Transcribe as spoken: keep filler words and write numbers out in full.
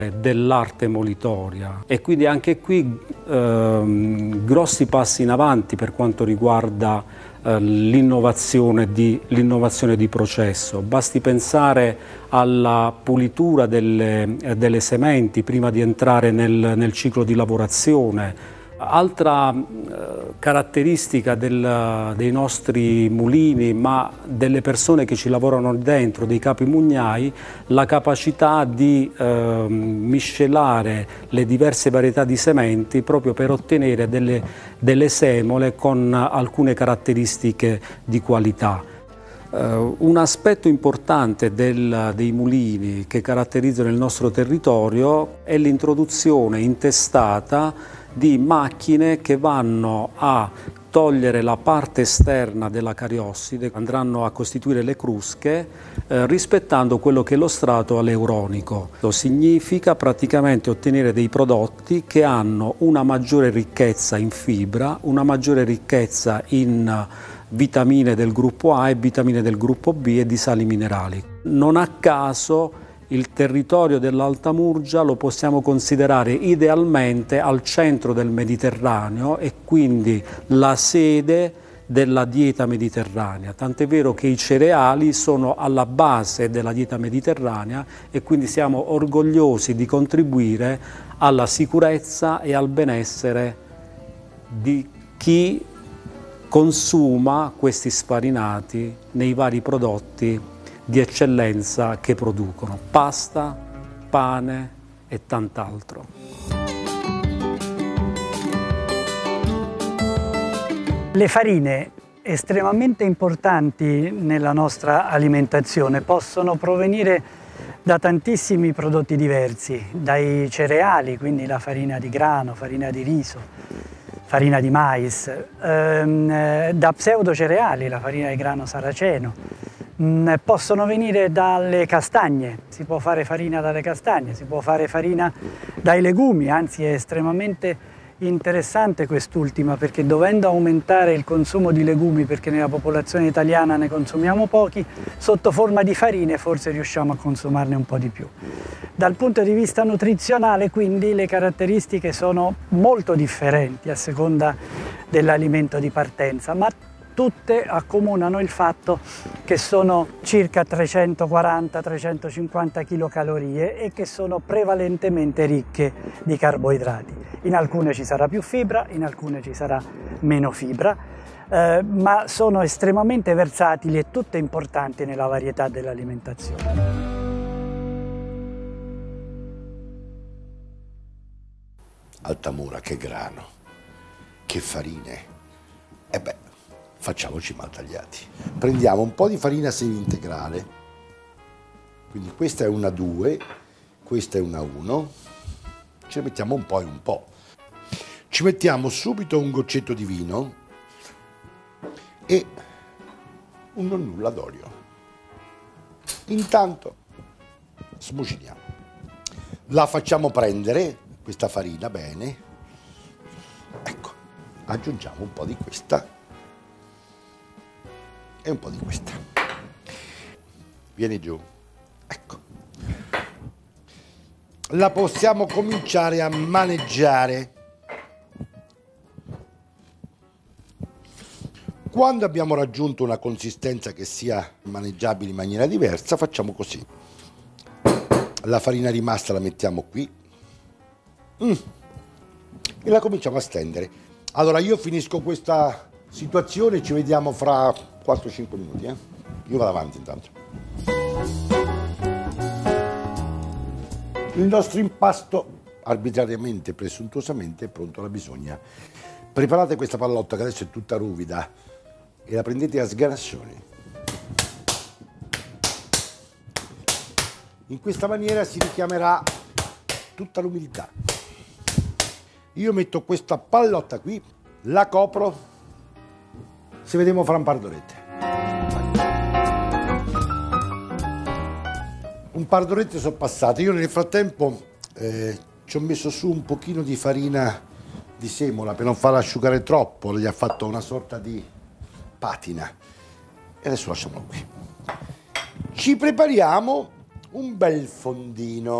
dell'arte molitoria, e quindi anche qui ehm, grossi passi in avanti per quanto riguarda eh, l'innovazione di, l'innovazione di processo. Basti pensare alla pulitura delle, eh, delle sementi prima di entrare nel, nel ciclo di lavorazione. Altra eh, caratteristica del, dei nostri mulini, ma delle persone che ci lavorano dentro, dei capi mugnai, la capacità di eh, miscelare le diverse varietà di sementi proprio per ottenere delle, delle semole con alcune caratteristiche di qualità. Uh, un aspetto importante del, dei mulini che caratterizzano il nostro territorio è l'introduzione intestata di macchine che vanno a togliere la parte esterna della cariosside, andranno a costituire le crusche eh, rispettando quello che è lo strato aleuronico. Lo significa praticamente ottenere dei prodotti che hanno una maggiore ricchezza in fibra, una maggiore ricchezza in vitamine del gruppo A e vitamine del gruppo B e di sali minerali. Non a caso il territorio dell'Alta Murgia lo possiamo considerare idealmente al centro del Mediterraneo e quindi la sede della dieta mediterranea, tant'è vero che i cereali sono alla base della dieta mediterranea e quindi siamo orgogliosi di contribuire alla sicurezza e al benessere di chi consuma questi sfarinati nei vari prodotti di eccellenza che producono: pasta, pane e tant'altro. Le farine estremamente importanti nella nostra alimentazione possono provenire da tantissimi prodotti diversi, dai cereali, quindi la farina di grano, farina di riso, farina di mais, ehm, da pseudocereali, la farina di grano saraceno, mh, possono venire dalle castagne, si può fare farina dalle castagne, si può fare farina dai legumi, anzi è estremamente interessante quest'ultima perché dovendo aumentare il consumo di legumi, perché nella popolazione italiana ne consumiamo pochi, sotto forma di farine forse riusciamo a consumarne un po' di più. Dal punto di vista nutrizionale quindi le caratteristiche sono molto differenti a seconda dell'alimento di partenza, ma tutte accomunano il fatto che sono circa trecentoquaranta trecentocinquanta chilocalorie e che sono prevalentemente ricche di carboidrati. In alcune ci sarà più fibra, in alcune ci sarà meno fibra, eh, ma sono estremamente versatili e tutte importanti nella varietà dell'alimentazione. Altamura, che grano, che farine. E beh, facciamoci mal tagliati. Prendiamo un po' di farina semi-integrale, quindi questa è una due, questa è una uno, ce ne mettiamo un po' e un po'. Ci mettiamo subito un goccetto di vino e un non nulla d'olio. Intanto smuciniamo. La facciamo prendere, questa farina, bene. Ecco, aggiungiamo un po' di questa e un po' di questa. Vieni giù. Ecco. La possiamo cominciare a maneggiare. Quando abbiamo raggiunto una consistenza che sia maneggiabile in maniera diversa, facciamo così. La farina rimasta la mettiamo qui mm. e la cominciamo a stendere. Allora io finisco questa situazione, ci vediamo fra quattro cinque minuti. Eh? Io vado avanti intanto. Il nostro impasto, arbitrariamente, presuntuosamente, è pronto alla bisogna. Preparate questa pallotta che adesso è tutta ruvida e la prendete a sganassoni. In questa maniera si richiamerà tutta l'umidità. Io metto questa pallotta qui, la copro, ci vediamo fra un par d'orette. Un par d'orette sono passate, io nel frattempo eh, ci ho messo su un pochino di farina di semola per non farla asciugare troppo, gli ha fatto una sorta di patina e adesso lasciamolo qui. Ci prepariamo un bel fondino.